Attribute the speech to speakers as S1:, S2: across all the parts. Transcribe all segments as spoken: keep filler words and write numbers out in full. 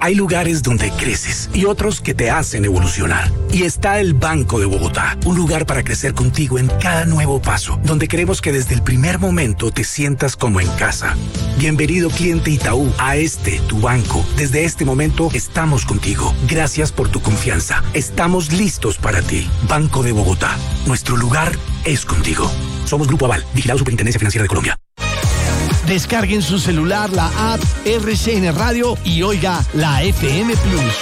S1: Hay lugares donde creces y otros que te hacen evolucionar. Y está el Banco de Bogotá, un lugar para crecer contigo en cada nuevo paso, donde queremos que desde el primer momento te sientas como en casa. Bienvenido, cliente Itaú, a este, tu banco. Desde este momento estamos contigo. Gracias por tu confianza. Estamos listos para ti. Banco de Bogotá. Nuestro lugar es contigo. Somos Grupo Aval, vigilado Superintendencia Financiera de Colombia.
S2: Descarguen su celular la app R C N Radio y oiga la F M Plus.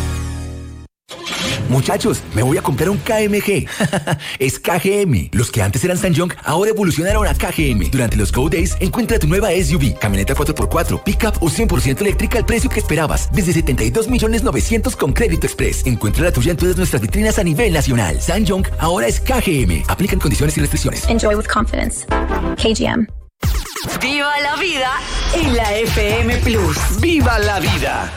S3: Muchachos, me voy a comprar un K M G. Es K G M. Los que antes eran SsangYong ahora evolucionaron a K G M. Durante los Go Days, encuentra tu nueva S U V, camioneta cuatro por cuatro, pickup o cien por ciento eléctrica al precio que esperabas. Desde setenta y dos millones novecientos con Crédito Express. Encuentra la tuya en todas nuestras vitrinas a nivel nacional. SsangYong ahora es K G M. Aplican condiciones y restricciones.
S4: Enjoy with confidence. K G M.
S5: ¡Viva la vida en la F M Plus!
S2: ¡Viva la vida!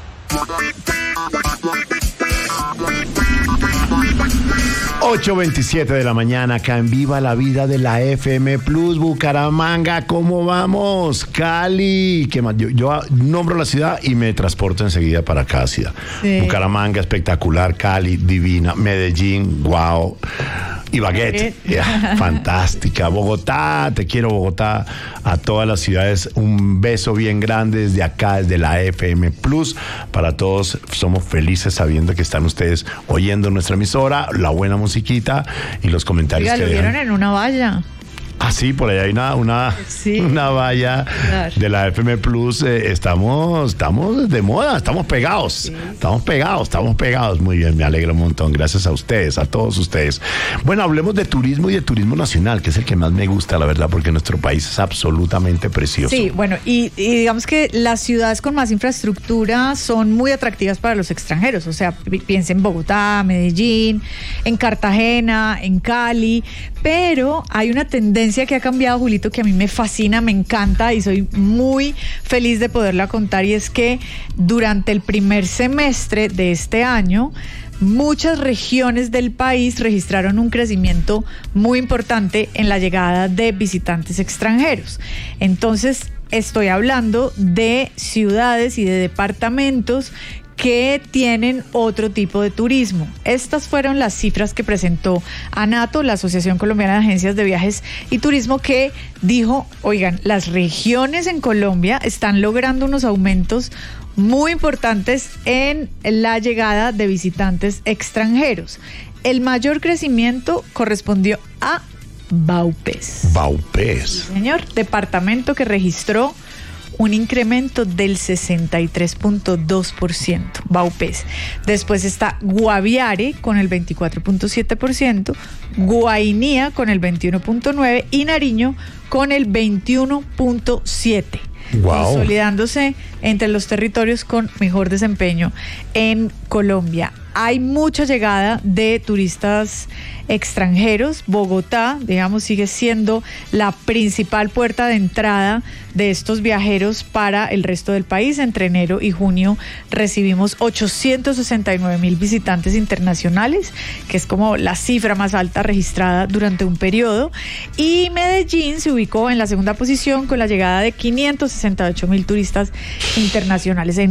S2: ocho veintisiete de la mañana, acá en Viva la Vida de la F M Plus. Bucaramanga, ¿cómo vamos? Cali, ¿qué más? Yo, yo nombro la ciudad y me transporto enseguida para cada ciudad. Sí. Bucaramanga, espectacular. Cali, divina. Medellín, wow. Ibagué, yeah, fantástica. Bogotá, te quiero Bogotá. A todas las ciudades, un beso bien grande desde acá, desde la F M Plus. Para todos, somos felices sabiendo que están ustedes oyendo nuestra emisora, la buena musiquita y los comentarios.
S6: Oiga,
S2: que
S6: lo
S2: dejan.
S6: vieron en una valla.
S2: Ah, sí, por ahí hay una, una, sí. una valla claro. de la F M Plus. Eh, estamos, estamos de moda, estamos pegados. Sí. Estamos pegados, estamos pegados. Muy bien, me alegro un montón. Gracias a ustedes, a todos ustedes. Bueno, hablemos de turismo y de turismo nacional, que es el que más me gusta, la verdad, porque nuestro país es absolutamente precioso.
S6: Sí, bueno, y, y digamos que las ciudades con más infraestructura son muy atractivas para los extranjeros. O sea, piensen en Bogotá, Medellín, en Cartagena, en Cali, pero hay una tendencia que ha cambiado, Julito, que a mí me fascina, me encanta y soy muy feliz de poderla contar, y es que durante el primer semestre de este año muchas regiones del país registraron un crecimiento muy importante en la llegada de visitantes extranjeros. Entonces, estoy hablando de ciudades y de departamentos que tienen otro tipo de turismo. Estas fueron las cifras que presentó ANATO, la Asociación Colombiana de Agencias de Viajes y Turismo, que dijo, oigan, las regiones en Colombia están logrando unos aumentos muy importantes en la llegada de visitantes extranjeros. El mayor crecimiento correspondió a Vaupés.
S2: Vaupés.
S6: Sí, señor, departamento que registró un incremento del sesenta y tres punto dos por ciento, Vaupés. Después está Guaviare con el veinticuatro punto siete por ciento, Guainía con el veintiuno punto nueve por ciento y Nariño con el veintiuno punto siete por ciento. Wow. Consolidándose entre los territorios con mejor desempeño en Colombia. Hay mucha llegada de turistas extranjeros. Bogotá, digamos, sigue siendo la principal puerta de entrada de estos viajeros para el resto del país. Entre enero y junio recibimos ochocientos sesenta y nueve mil visitantes internacionales, que es como la cifra más alta registrada durante un periodo. Y Medellín se ubicó en la segunda posición con la llegada de quinientos sesenta y ocho mil turistas internacionales. En